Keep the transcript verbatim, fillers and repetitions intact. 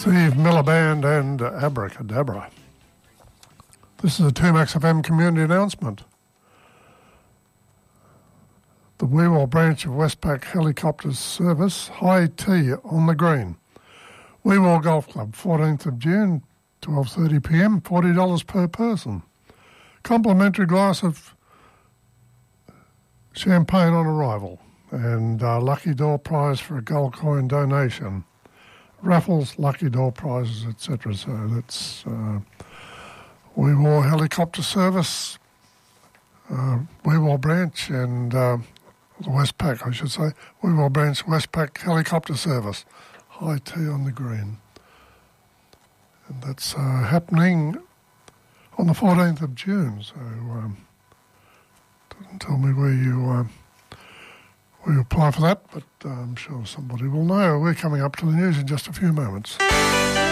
Steve Miller Band and Abracadabra. This is a two Max F M community announcement. The Weewell branch of Westpac Helicopters Service, high tea on the green. Weewell Golf Club, fourteenth of June, twelve thirty p m, forty dollars per person. Complimentary glass of champagne on arrival and uh, lucky door prize for a gold coin donation. Raffles, lucky door prizes, et cetera. So that's uh, Weewell Helicopter Service, uh, Weewell branch and uh, the Westpac, I should say. Weewell branch, Westpac Helicopter Service. High tea on the green. And that's uh, happening on the fourteenth of June. So um, doesn't tell me where you uh, where you apply for that, but uh, I'm sure somebody will know. We're coming up to the news in just a few moments.